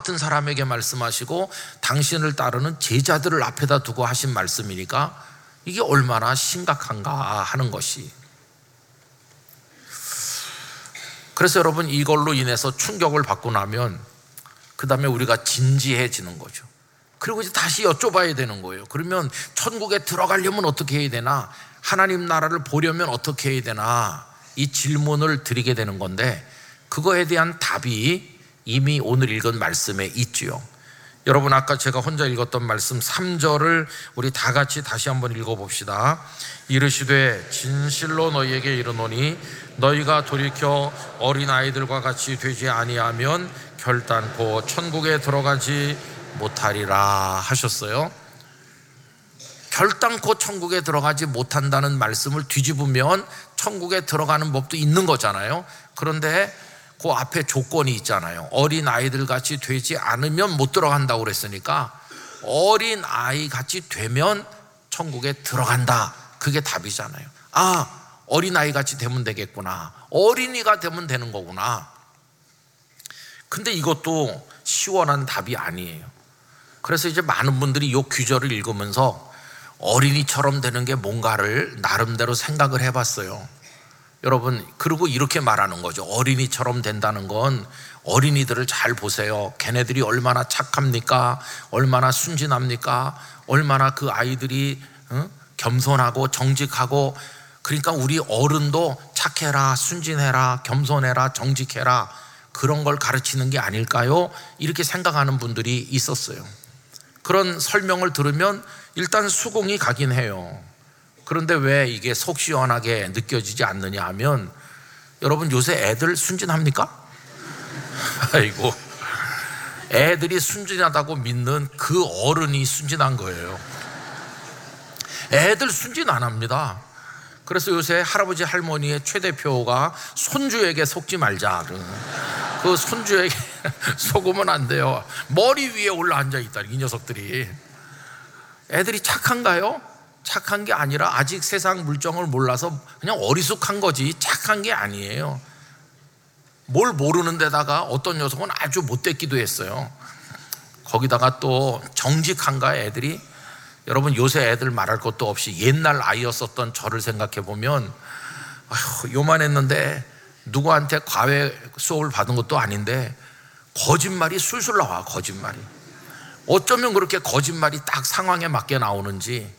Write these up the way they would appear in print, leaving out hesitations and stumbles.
같은 사람에게 말씀하시고 당신을 따르는 제자들을 앞에다 두고 하신 말씀이니까 이게 얼마나 심각한가 하는 것이. 그래서 여러분, 이걸로 인해서 충격을 받고 나면 그 다음에 우리가 진지해지는 거죠. 그리고 이제 다시 여쭤봐야 되는 거예요. 그러면 천국에 들어가려면 어떻게 해야 되나? 하나님 나라를 보려면 어떻게 해야 되나? 이 질문을 드리게 되는 건데, 그거에 대한 답이 이미 오늘 읽은 말씀에 있지요. 여러분, 아까 제가 혼자 읽었던 말씀 3절을 우리 다 같이 다시 한번 읽어봅시다. 이르시되 진실로 너희에게 이르노니 너희가 돌이켜 어린아이들과 같이 되지 아니하면 결단코 천국에 들어가지 못하리라 하셨어요. 결단코 천국에 들어가지 못한다는 말씀을 뒤집으면 천국에 들어가는 법도 있는 거잖아요. 그런데 그 앞에 조건이 있잖아요. 어린아이들 같이 되지 않으면 못 들어간다고 그랬으니까 어린아이 같이 되면 천국에 들어간다, 그게 답이잖아요. 아, 어린아이 같이 되면 되겠구나, 어린이가 되면 되는 거구나. 근데 이것도 시원한 답이 아니에요. 그래서 이제 많은 분들이 이 규절을 읽으면서 어린이처럼 되는 게 뭔가를 나름대로 생각을 해봤어요. 여러분, 그리고 이렇게 말하는 거죠. 어린이처럼 된다는 건 어린이들을 잘 보세요. 걔네들이 얼마나 착합니까? 얼마나 순진합니까? 얼마나 그 아이들이 겸손하고 정직하고, 그러니까 우리 어른도 착해라, 순진해라, 겸손해라, 정직해라, 그런 걸 가르치는 게 아닐까요? 이렇게 생각하는 분들이 있었어요. 그런 설명을 들으면 일단 수긍이 가긴 해요. 그런데 왜 이게 속 시원하게 느껴지지 않느냐 하면, 여러분, 요새 애들 순진합니까? 아이고, 애들이 순진하다고 믿는 그 어른이 순진한 거예요. 애들 순진 안 합니다. 그래서 요새 할아버지 할머니의 최대표가 손주에게 속지 말자. 그 손주에게 속으면 안 돼요. 머리 위에 올라 앉아 있다, 이 녀석들이. 애들이 착한가요? 착한 게 아니라 아직 세상 물정을 몰라서 그냥 어리숙한 거지 착한 게 아니에요. 뭘 모르는 데다가 어떤 녀석은 아주 못됐기도 했어요. 거기다가 또 정직한가 애들이? 여러분, 요새 애들 말할 것도 없이 옛날 아이였었던 저를 생각해 보면, 아휴, 요만했는데 누구한테 과외 수업을 받은 것도 아닌데 거짓말이 술술 나와. 거짓말이 어쩌면 그렇게 거짓말이 딱 상황에 맞게 나오는지,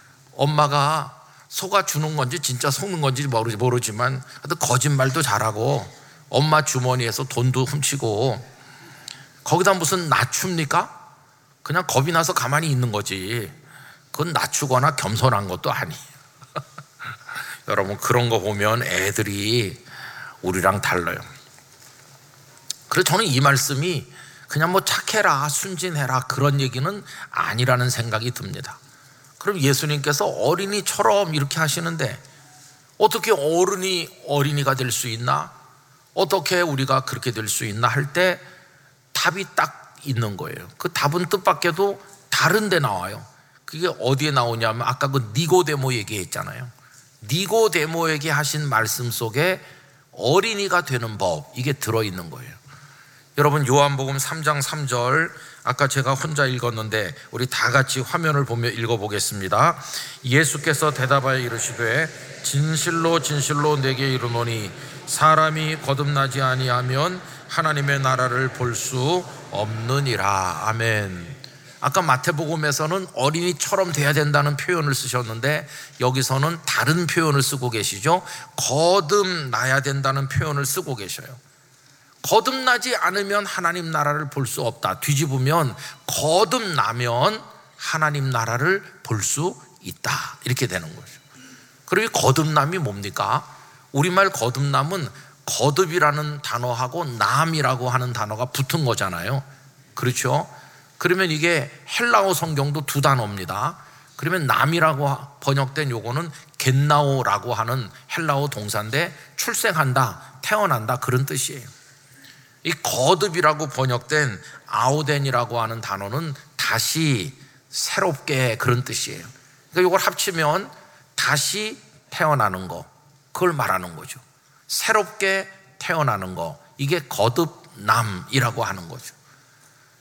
엄마가 속아주는 건지 진짜 속는 건지 모르지만 하여튼 거짓말도 잘하고 엄마 주머니에서 돈도 훔치고, 거기다 무슨 낮춥니까? 그냥 겁이 나서 가만히 있는 거지. 그건 낮추거나 겸손한 것도 아니에요. 여러분, 그런 거 보면 애들이 우리랑 달라요. 그래서 저는 이 말씀이 그냥 뭐 착해라, 순진해라, 그런 얘기는 아니라는 생각이 듭니다. 그럼 예수님께서 어린이처럼 이렇게 하시는데 어떻게 어린이가 될 수 있나? 어떻게 우리가 그렇게 될 수 있나 할 때 답이 딱 있는 거예요. 그 답은 뜻밖에도 다른 데 나와요. 그게 어디에 나오냐면 아까 그 니고데모 얘기했잖아요. 니고데모에게 하신 말씀 속에 어린이가 되는 법, 이게 들어있는 거예요. 여러분, 요한복음 3장 3절, 아까 제가 혼자 읽었는데 우리 다 같이 화면을 보며 읽어보겠습니다. 예수께서 대답하여 이르시되 진실로 진실로 내게 이르노니 사람이 거듭나지 아니하면 하나님의 나라를 볼 수 없느니라. 아멘. 아까 마태복음에서는 어린이처럼 돼야 된다는 표현을 쓰셨는데 여기서는 다른 표현을 쓰고 계시죠. 거듭나야 된다는 표현을 쓰고 계셔요. 거듭나지 않으면 하나님 나라를 볼 수 없다. 뒤집으면 거듭나면 하나님 나라를 볼 수 있다, 이렇게 되는 거죠. 그리고 거듭남이 뭡니까? 우리말 거듭남은 거듭이라는 단어하고 남이라고 하는 단어가 붙은 거잖아요. 그렇죠? 그러면 이게 헬라어 성경도 두 단어입니다. 그러면 남이라고 번역된 요거는 겟나오라고 하는 헬라어 동사인데 출생한다, 태어난다, 그런 뜻이에요. 이 거듭이라고 번역된 아오덴이라고 하는 단어는 다시, 새롭게, 그런 뜻이에요. 그러니까 이걸 합치면 다시 태어나는 거, 그걸 말하는 거죠. 새롭게 태어나는 거, 이게 거듭남이라고 하는 거죠.